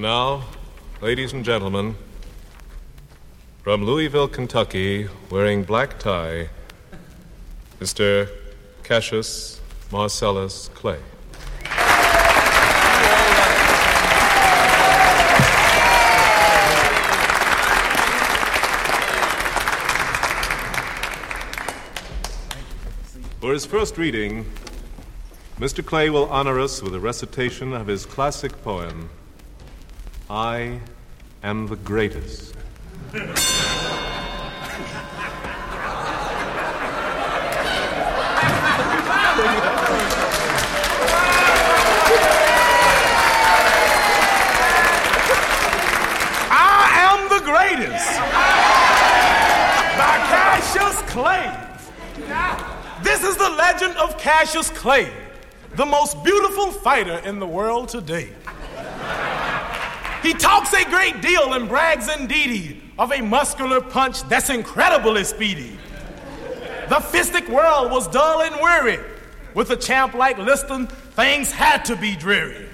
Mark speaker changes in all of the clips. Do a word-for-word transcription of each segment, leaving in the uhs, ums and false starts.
Speaker 1: now, ladies and gentlemen, from Louisville, Kentucky, wearing black tie, Mister Cassius Marcellus Clay. For his first reading, Mister Clay will honor us with a recitation of his classic poem, I Am the Greatest.
Speaker 2: I am the greatest by Cassius Clay. This is the legend of Cassius Clay, the most beautiful fighter in the world today. He talks a great deal and brags indeedy of a muscular punch that's incredibly speedy. The fistic world was dull and weary. With a champ like Liston, things had to be dreary.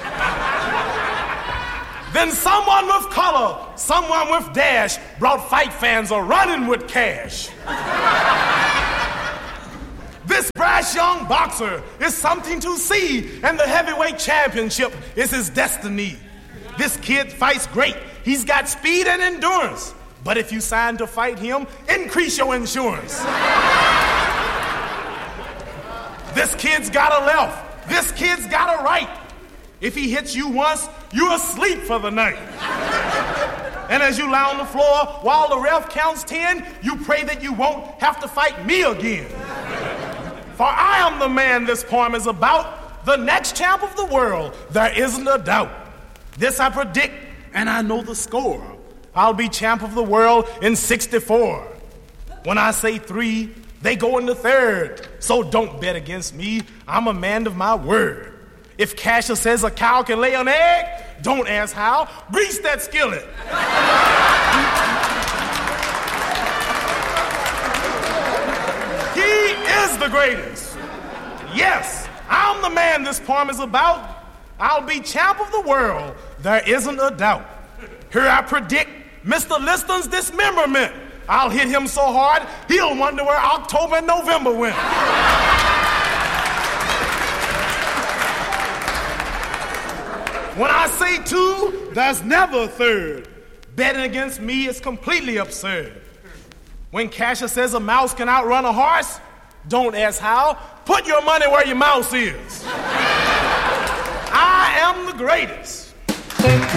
Speaker 2: Then someone with color, someone with dash, brought fight fans a running with cash. This brash young boxer is something to see, and the heavyweight championship is his destiny. This kid fights great. He's got speed and endurance. But if you sign to fight him, increase your insurance. This kid's got a left. This kid's got a right. If he hits you once, you're asleep for the night. And as you lie on the floor while the ref counts ten, you pray that you won't have to fight me again. For I am the man this poem is about, the next champ of the world, there isn't a doubt. This I predict, and I know the score. I'll be champ of the world in sixty-four. When I say three, they go in the third. So don't bet against me, I'm a man of my word. If Cassius says a cow can lay an egg, don't ask how, grease that skillet. He is the greatest. Yes, I'm the man this poem is about. I'll be champ of the world, there isn't a doubt. Here I predict Mister Liston's dismemberment. I'll hit him so hard, he'll wonder where October and November went. When I say two, there's never a third. Betting against me is completely absurd. When Cassius says a mouse can outrun a horse, don't ask how, put your money where your mouse is. I am the greatest.